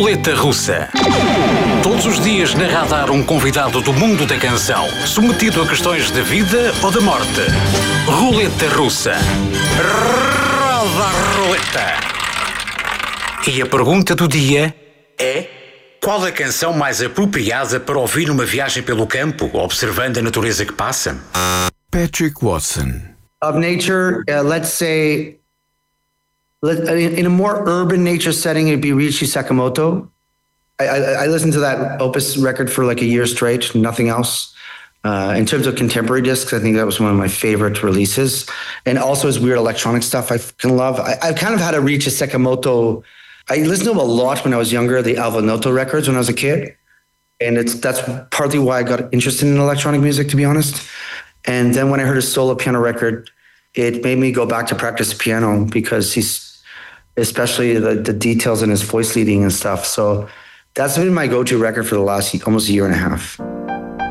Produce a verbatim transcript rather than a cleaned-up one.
Roleta Russa. Todos os dias na Radar um convidado do mundo da canção, submetido a questões de vida ou de morte. Roleta Russa. Roda a roleta. E a pergunta do dia é: qual a canção mais apropriada para ouvir numa viagem pelo campo, observando a natureza que passa? Patrick Watson. Of nature, uh, let's say, let, in a more urban nature setting, it'd be Ryuichi Sakamoto. I, I, I listened to that Opus record for like a year straight, nothing else. Uh, in terms of contemporary discs, I think that was one of my favorite releases. And also his weird electronic stuff I can love. I, I've kind of had a Ryuichi Sakamoto. I listened to him a lot when I was younger, the Alva Noto records when I was a kid. And it's that's partly why I got interested in electronic music, to be honest. And then when I heard his solo piano record, it made me go back to practice piano because he's, especially the, the details in his voice leading and stuff. So that's been my go-to record for the last almost a year and a half.